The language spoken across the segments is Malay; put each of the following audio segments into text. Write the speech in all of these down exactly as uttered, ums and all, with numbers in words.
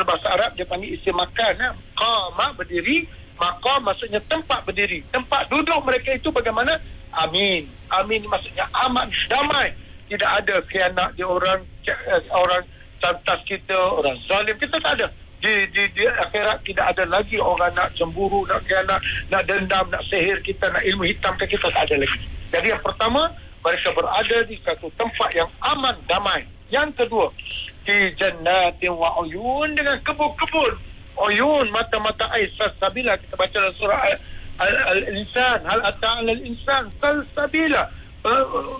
Kalau bahasa Arab dia panggil isim makan. Ya. Qama berdiri, maqam maksudnya tempat berdiri. Tempat duduk mereka itu bagaimana? Amin. Amin maksudnya aman, damai. Tidak ada khianat dia orang orang cantas kita, orang zalim kita tak ada. Di, di, di akhirat tidak ada lagi orang nak cemburu, nak khianat, nak dendam, nak sihir kita, nak ilmu hitam ke kita, tak ada lagi. Jadi yang pertama, mereka berada di satu tempat yang aman, damai. Yang kedua, di jannatin wa uyun, dengan kebun-kebun. Uyun, mata-mata air, salsabila. Kita baca dalam surah Al-Insan, hal ata'ala al-insan salsabila. Uh,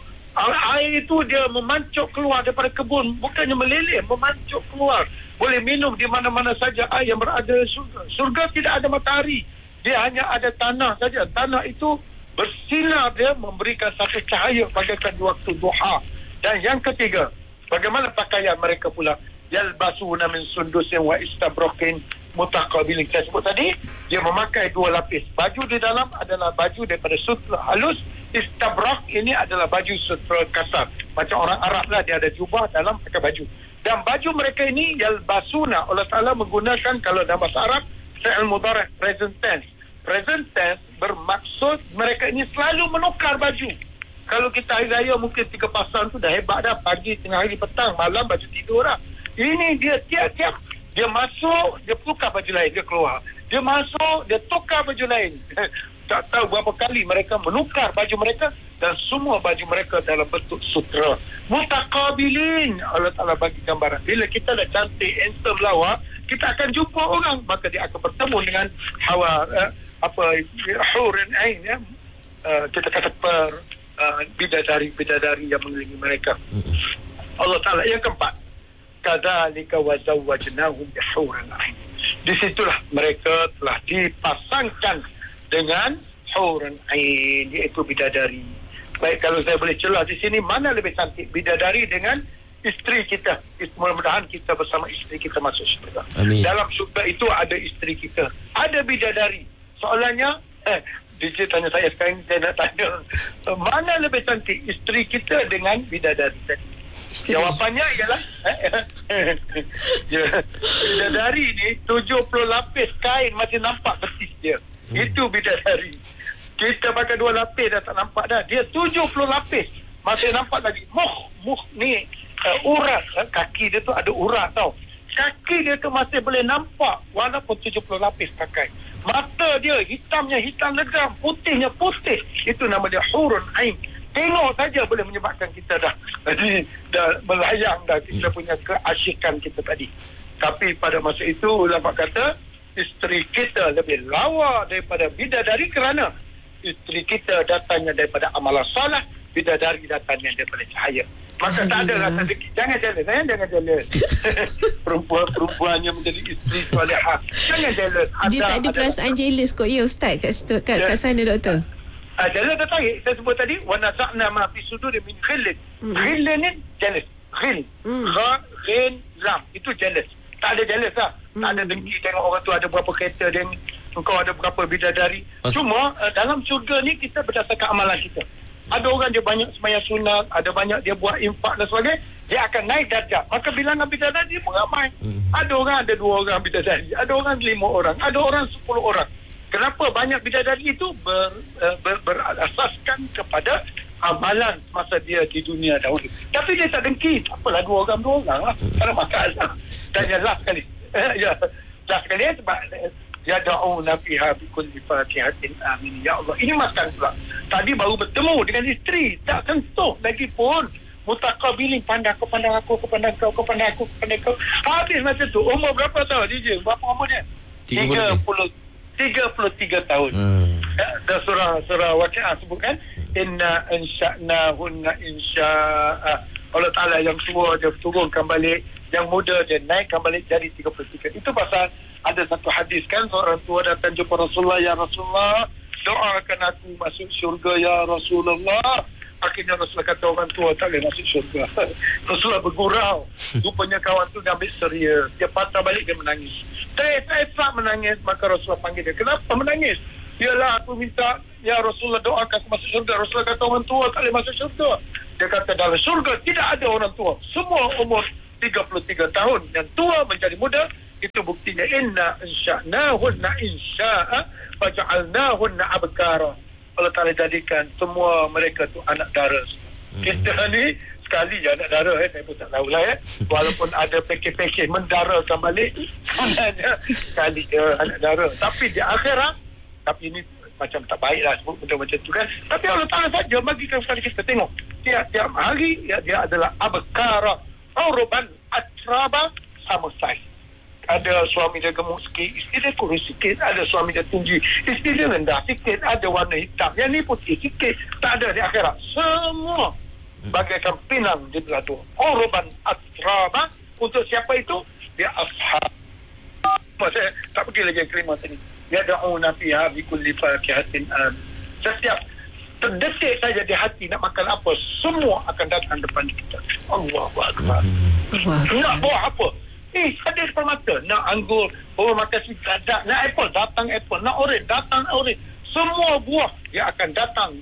air itu dia memancuk keluar daripada kebun, bukannya meleleh, memancuk keluar. Boleh minum di mana-mana saja air yang berada di surga. Surga tidak ada matahari, dia hanya ada tanah saja. Tanah itu bersinar, dia memberikan satu cahaya bagaikan di waktu duha. Dan yang ketiga, bagaimana pakaian mereka pula? Yalbasuna min sundusin wa istabraqin mutaqabilin. Saya sebut tadi, dia memakai dua lapis. Baju di dalam adalah baju daripada sutra halus. Istabrak ini adalah baju sutra kasar. Macam orang Arab lah, dia ada jubah, dalam pakai baju. Dan baju mereka ini yalbasuna, Allah Ta'ala menggunakan, kalau dalam bahasa Arab, fi'il mudhari' present tense. Present tense bermaksud mereka ini selalu menukar baju. Kalau kita hari raya mungkin tiga pasang tu dah hebat dah, pagi, tengah hari, petang, malam baju tidur lah. Ini dia tiap-tiap dia masuk, dia tukar baju lain, dia keluar. Dia masuk, dia tukar baju lain. Tak tahu berapa kali mereka menukar baju mereka, dan semua baju mereka dalam bentuk sutra. Mutaqabilin, Allah Ta'ala bagi gambaran. Bila kita dah cantik, handsome, lawa, kita akan jumpa orang, maka dia akan bertemu dengan hawa, uh, apa, hurun ain, ya. Uh, kita kata per uh, bidadari-bidadari yang mengelilingi mereka. Allah Ta'ala. Yang keempat, kadzalika wa zawwajnahum bihurun ain. Di situlah mereka telah dipasangkan dengan hurun ain, iaitu bidadari. Baik, kalau saya boleh celah di sini, mana lebih cantik, bidadari dengan isteri kita? Mudah-mudahan kita bersama isteri kita masuk syurga. Amin. Dalam syurga itu ada isteri kita, ada bidadari. Soalannya, eh, D J tanya saya sekarang, saya nak tanya, mana lebih cantik, isteri kita dengan bidadari tadi? Isteri. Jawapannya ialah ya, bidadari ni tujuh puluh lapis kain masih nampak betis dia. Hmm. Itu bidadari. Kita pakai dua lapis dah tak nampak dah. Dia tujuh puluh lapis masih nampak lagi. Muh, muh ni uh, urat. Uh, kaki dia tu ada urat tau. Kaki dia tu masih boleh nampak walaupun tujuh puluh lapis pakai. Mata dia hitamnya hitam legam, putihnya putih. Itu nama dia hurun ain. Tengok saja boleh menyebabkan kita dah jadi dah melayang dah kita punya keasyikan kita tadi. Tapi pada masa itu ulama kata isteri kita lebih lawa daripada bidadari, kerana isteri kita datangnya daripada amalan salah, bidadari datangnya daripada cahaya. Maka tak ada rasa dengki. Jangan jealous, eh? Jangan jealous. Perempuan-perempuan yang menjadi isteri solehah, jangan jealous. Dia tak ada perasaan jealous kot ya Ustaz kat, kat, kat sana doktor. Uh, jealous dah tarik. Saya sebut tadi, wa naza'na ma fi sudur min ghillin. Hmm. Ghillin ni jealous. Ghill. Hmm. Gha, ghin, lam. Itu jealous. Tak ada jealous lah. Hmm. Tak ada dengki tengok orang tu ada berapa kereta dan engkau ada berapa bidadari. Mas- Cuma uh, dalam syurga ni kita berdasarkan amalan kita. Ada orang dia banyak sembahyang sunat, ada banyak dia buat infak dan sebagainya, dia akan naik darjah. Maka bilangan bidadari dia beramai. Hmm. Ada orang ada dua orang bidadari, ada orang lima orang, ada orang sepuluh orang. Kenapa banyak bidadari itu ber, ber, berasaskan kepada amalan masa dia di dunia dahulu. Tapi dia tak dengki. Apalah dua orang dua orang lah. Tak ada masalah. Dan yang last sekali. ya, last sekali sebab yada'una fiha bikulli fatihatin amin. Ya Allah. Ini makan pula. Tadi baru bertemu dengan isteri. Tak sentuh lagi pun. Mutaqabilin, pandang aku, pandang aku, aku pandang kau, kau pandang aku, pandang kau. Habis macam tu. Umur berapa tahu D J? Berapa umur dia? tiga puluh tiga puluh tiga tahun. Hmm. Dan surah surah Waqi'ah sebutkan inna insya'nahunna insya'a. Allah Ta'ala yang tua dia turunkan balik, yang muda dia naikkan balik jadi tiga puluh tiga. Itu pasal ada satu hadis kan, seorang tua datang jumpa Rasulullah, ya Rasulullah, doakan aku masuk syurga ya Rasulullah. Akhirnya Rasulullah kata orang tua tak boleh masuk syurga. Rasulullah bergurau. Rupanya kawan tu dah ambil serius. Dia patah balik, dia menangis. Tepat menangis. Maka Rasulullah panggil dia. Kenapa menangis? Yalah aku minta, ya Rasulullah doakan aku masuk syurga. Rasulullah kata orang tua tak boleh masuk syurga. Dia kata dalam syurga tidak ada orang tua. Semua umur tiga puluh tiga tahun. Yang tua menjadi muda, Itu buktinya inna insya'nahunna insya'a faja'alnahunna abkara. Allah Ta'ala jadikan semua mereka tu anak dara. Hmm. Kita ni sekali je anak dara, eh. Saya pun tak tahu lah, eh. Walaupun ada pakej-pakej mendarakan balik, sebenarnya sekali je anak dara. Tapi di akhirat, tapi ini macam tak baik lah sebut benda macam tu kan. Tapi Allah Ta'ala saja bagikan sekali kita tengok. Tiap-tiap hari ya, dia adalah abkara, auruban, atraba, sama saiz. Ada suami dia gemuk sikit, isteri dia kurus sikit. Ada suami dia tinggi, isteri dia rendah sikit. Ada warna hitam, yang ni putih sikit. Tak ada di akhirat. Semua bagaikan pinang di beladu. Auruban, atraba. Untuk siapa itu? Dia ashab. Saya tak pergi lagi kelima tadi. Yada'una fiha bikulli fakihatin am. Setiap terdetik saja di hati nak makan apa, semua akan datang depan kita. Allahu Akbar. Nak buah apa? Eh, ada depan mata. Nak anggur, oh makan sikit. Nak apple, datang apple. Nak orange, datang orange. Semua buah dia akan datang.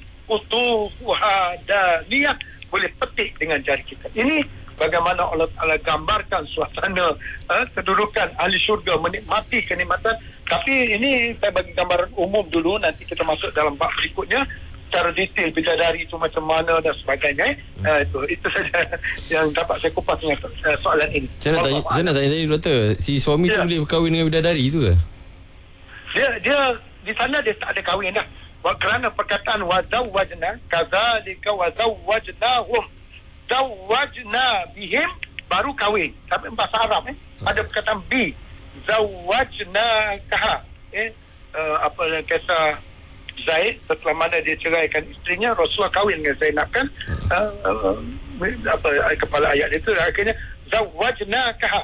Utufuha daniyah. Boleh petik dengan jari kita. Ini bagaimana Allah Ta'ala gambarkan suasana eh, kedudukan ahli syurga menikmati kenikmatan. Tapi ini saya bagi gambaran umum dulu, nanti kita masuk dalam bab berikutnya secara detail bidadari itu macam mana dan sebagainya. Hmm. Uh, itu itu saja yang dapat saya kupas dengan uh, soalan ini. Saya nak tanya, saya nak tanya tadi doktor, si suami ya. tu boleh berkahwin dengan bidadari itu ke? Dia dia di sana dia tak ada kahwin dah. Kerana perkataan wazawwajna kadzalika wazawwajnahum. Zawwajna bihim baru kahwin. Tapi bahasa Arab eh ada perkataan bi zawwajna kaha eh uh, apa kisah Zaid setelah mana dia ceraikan isterinya, Rasulullah kahwin dengan Zainab kan. Uh, uh, apa kepala ayat itu akhirnya zawwajna kaha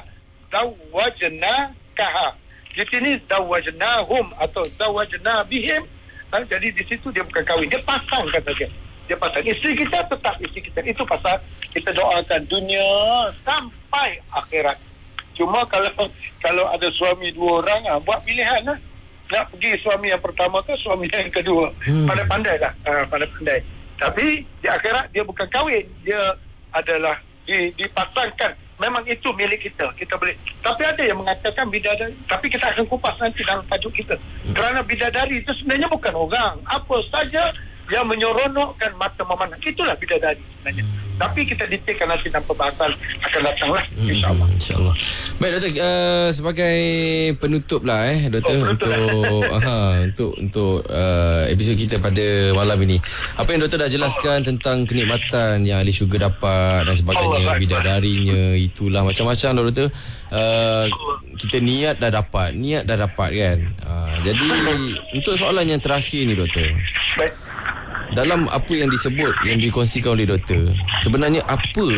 zawwajna kaha. Di sini zawwajnahum atau zawwajna bihim. Ha, jadi di situ dia bukan kahwin, dia pasangkan saja. Dia pasang. Isteri kita tetap isteri kita. Itu pasal kita doakan dunia sampai akhirat. Cuma kalau kalau ada suami dua orang, ha, buat pilihan lah. Nak pergi suami yang pertama ke suami yang kedua. Hmm. Pandai-pandai lah. Ha, pandai-pandai. Tapi di akhirat dia bukan kahwin. Dia adalah di, dipasangkan. Memang itu milik kita. Kita boleh. Tapi ada yang mengatakan bidadari. Tapi kita akan kupas nanti dalam tajuk kita. Hmm. Kerana bidadari itu sebenarnya bukan orang. Apa saja yang menyeronokkan mata memandang. Itulah bidadari sebenarnya. Hmm. Tapi kita detailkan nanti dalam pembahasan akan datanglah. Hmm. InsyaAllah. InsyaAllah. Baik doktor, uh, sebagai penutup lah eh doktor, oh, untuk lah. aha, untuk untuk uh, episod kita pada malam ini. Apa yang doktor dah jelaskan oh. tentang kenikmatan yang ahli syurga dapat dan sebagainya, oh, bidadarinya, itulah macam-macam doktor. Uh, kita niat dah dapat, niat dah dapat kan. Uh, jadi untuk soalan yang terakhir ni doktor. Baik. Dalam apa yang disebut, yang dikongsikan oleh doktor, sebenarnya apa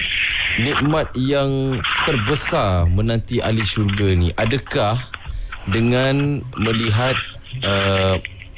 nikmat yang terbesar menanti ahli syurga ni? Adakah dengan melihat uh,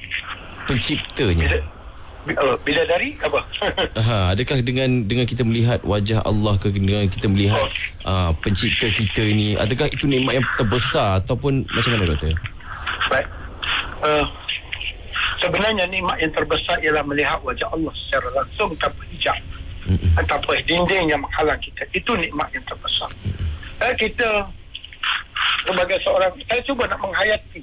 penciptanya? Bidadari apa? Ha, adakah dengan dengan kita melihat wajah Allah ke, dengan kita melihat uh, pencipta kita ni, adakah itu nikmat yang terbesar ataupun macam mana doktor? Baik. Uh, Sebenarnya nikmat yang terbesar ialah melihat wajah Allah secara langsung tanpa hijab, mm-hmm. tanpa dinding yang menghalang kita. Itu nikmat yang terbesar. Mm-hmm. Eh, kita sebagai seorang, saya cuba nak menghayati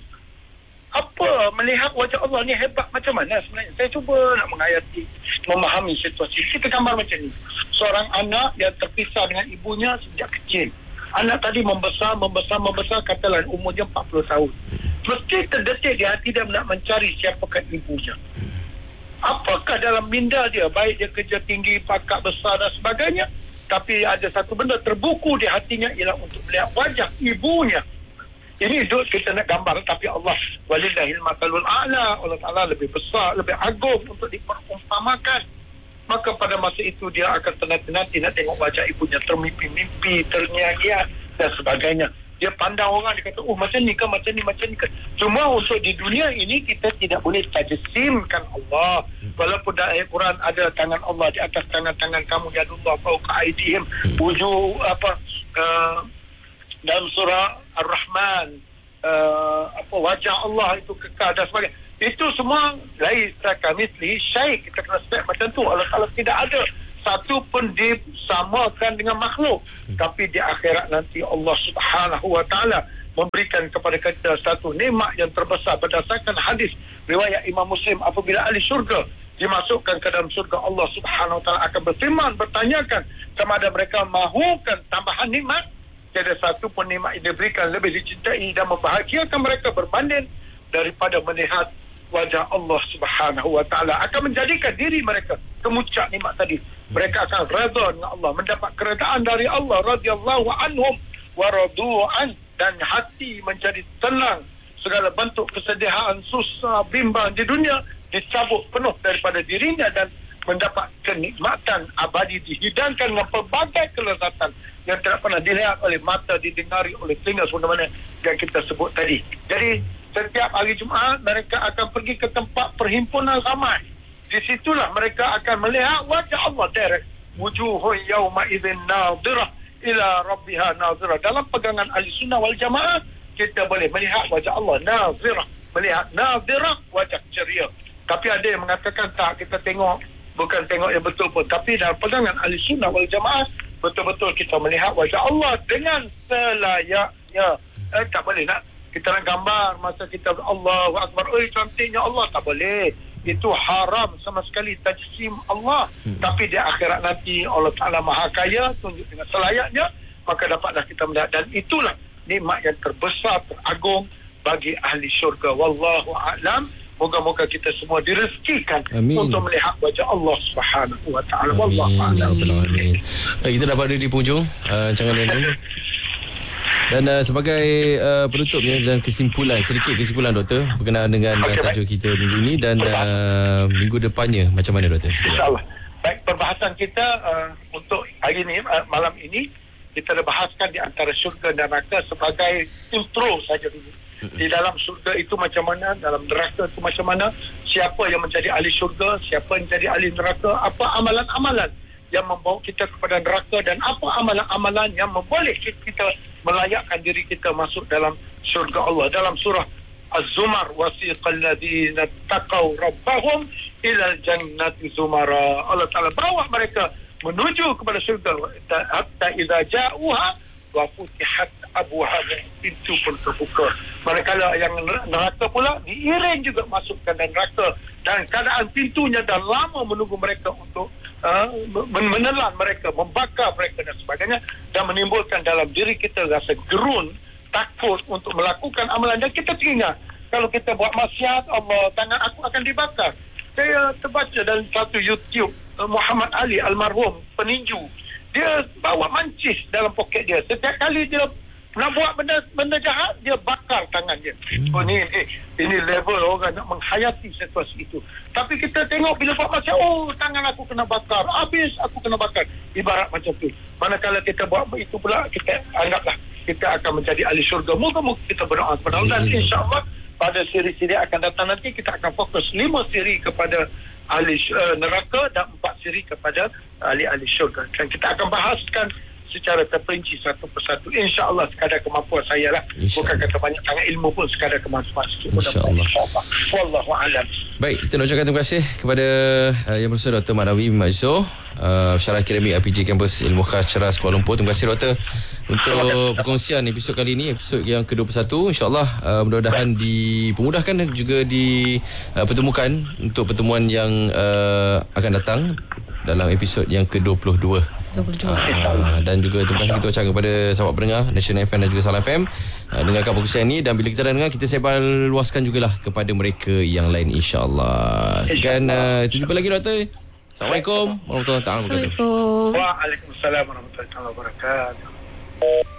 apa melihat wajah Allah ni hebat macam mana sebenarnya. Saya cuba nak menghayati, memahami situasi. Kita gambar macam ni. Seorang anak yang terpisah dengan ibunya sejak kecil. Anak tadi membesar, membesar, membesar, katalah umurnya empat puluh tahun. Mesti terdetik di hati dia nak mencari siapakah ibunya. Apakah dalam minda dia, baik dia kerja tinggi, pangkat besar dan sebagainya, tapi ada satu benda terbuku di hatinya ialah untuk melihat wajah ibunya. Ini duk kita nak gambar, tapi Allah walillahil mathalul a'la, Allah Ta'ala lebih besar, lebih agung untuk diperumpamakan. Maka pada masa itu dia akan tenat-tenati nak tengok wajah ibunya, termimpi-mimpi, terngiang-ngiang dan sebagainya. Dia pandang orang, dia kata, oh macam ni kan, macam ni, macam ni kan. Cuma untuk di dunia ini, kita tidak boleh tajsimkan Allah. Walaupun dalam Al-Quran ada tangan Allah di atas tangan-tangan kamu, ya Allah, fauqa aydihim, wujud apa, uh, dalam surah Ar-Rahman, uh, apa wajah Allah itu kekal dan sebagainya. Itu semua laisa kamitslihi syai'. Kita kena spek macam tu. Allah Ta'ala tidak ada satu pun disamakan dengan makhluk. Hmm. Tapi di akhirat nanti Allah Subhanahu wa Ta'ala memberikan kepada kita satu nikmat yang terbesar berdasarkan hadis riwayat Imam Muslim. Apabila ahli syurga dimasukkan ke dalam syurga, Allah Subhanahu Wa Taala akan berfirman, bertanyakan sama ada mereka mahukan tambahan nikmat. Tiada satu pun nikmat yang diberikan lebih dicintai dan membahagiakan mereka berbanding daripada melihat wajah Allah Subhanahu Wa Taala. Akan menjadikan diri mereka kemuncak nikmat tadi. Mereka akan redha dengan Allah, mendapat keredaan dari Allah radhiyallahu anhum wa radu'an, dan hati menjadi tenang. Segala bentuk kesedihan, susah, bimbang di dunia dicabut penuh daripada dirinya dan mendapat kenikmatan abadi, dihidangkan dengan pelbagai kelezatan yang tidak pernah dilihat oleh mata, didengari oleh telinga, sebagaimana yang kita sebut tadi. Jadi setiap hari Jumaat mereka akan pergi ke tempat perhimpunan ramai. Di situlah mereka akan melihat wajah Allah direct. Wujuhun yawma idzin nadhirah ila rabbiha nadhirah. Dalam pegangan ahli sunnah wal jamaah, kita boleh melihat wajah Allah nadhirah, melihat nadhirah, wajah ceria. Tapi ada yang mengatakan tak, kita tengok bukan tengok yang betul pun. Tapi dalam pegangan ahli sunnah wal jamaah, betul-betul kita melihat wajah Allah dengan selayaknya. Eh, tak boleh nak kita nak gambar masa kita Allahu Akbar, oi cantiknya Allah, tak boleh. Itu haram sama sekali tajsim Allah. hmm. Tapi di akhirat nanti Allah Ta'ala Maha Kaya, tunjuk dengan selayaknya, maka dapatlah kita melihat. Dan itulah nikmat yang terbesar, teragung bagi ahli syurga. Wallahu a'lam. Moga-moga kita semua direzekikan Amin. Untuk melihat wajah Allah Subhanahu Wa Ta'ala. Wallahu a'lam. Baik, kita dah pada di penghujung uh, Jangan Lennon. Dan uh, sebagai uh, penutupnya dan kesimpulan, sedikit kesimpulan doktor berkenaan dengan okay, uh, tajuk baik. kita minggu ini dan uh, minggu depannya macam mana doktor? InsyaAllah. Baik, perbahasan kita uh, untuk hari ini, uh, malam ini, kita dah bahaskan di antara syurga dan neraka sebagai intro saja dulu. Di dalam syurga itu macam mana, dalam neraka itu macam mana, siapa yang menjadi ahli syurga, siapa yang menjadi ahli neraka, apa amalan-amalan yang membawa kita kepada neraka, dan apa amalan-amalan yang memboleh kita melayakkan diri kita masuk dalam syurga Allah. Dalam surah Az-Zumar, wasiqal ladzina taqaw rabbahum ilal jannati zumara. Allah Ta'ala bawa mereka menuju kepada syurga, hatta idza ja'uha wa futihat abwaaba, pintu pun terbuka. Manakala yang neraka pula diiring juga masukkan dan neraka, dan keadaan pintunya dah lama menunggu mereka untuk uh, menelan mereka, membakar mereka dan sebagainya, dan menimbulkan dalam diri kita rasa gerun, takut untuk melakukan amalan. Dan kita teringat, kalau kita buat maksiat, Allah, tangan aku akan dibakar. Saya terbaca dalam satu YouTube, Muhammad Ali almarhum peninju, dia bawa mancis dalam poket dia. Setiap kali dia nak buat benda benda jahat, dia bakar tangan dia. Hmm. Oh ni, eh, ini level orang nak menghayati situasi itu. Tapi kita tengok bila buat maksiat, oh tangan aku kena bakar, habis aku kena bakar. Ibarat macam tu. Manakala kita buat itu pula, kita anggaplah kita akan menjadi ahli syurga. Moga-moga kita berdoa kepada Allah, dan insya-Allah pada siri-siri akan datang nanti kita akan fokus lima siri kepada ahli uh, neraka dan empat siri kepada ahli-ahli syurga. Dan kita akan bahaskan secara terperinci satu persatu. InsyaAllah sekadar kemampuan saya lah. Bukan kata banyak sangat ilmu pun, sekadar kemampuan. InsyaAllah. InsyaAllah. Wallahu'alam. Baik, kita nak ucapkan terima kasih kepada uh, Yang Bersama Doktor Manawi Mat Zuhur, uh, Syarah Akademik R P J Kampus Ilmu Khas Ceras Kuala Lumpur. Terima kasih Doktor untuk perkongsian episod kali ini, episod yang ke dua puluh satu. InsyaAllah uh, mudah-mudahan dipermudahkan dan juga dipertemukan uh, untuk pertemuan yang uh, akan datang dalam episod yang ke dua puluh dua. dua puluh dua. Uh, dan juga terima kasih kita ucapkan kepada sahabat pendengar National F M dan juga Salam F M uh, dengarkan perkongsian ini, dan bila kita dah dengar, kita sebar luaskan jugalah kepada mereka yang lain, insyaAllah. Sekian, uh, jumpa lagi Doktor. Assalamualaikum warahmatullahi wabarakatuh. Assalamualaikum. Waalaikumsalam warahmatullahi wabarakatuh.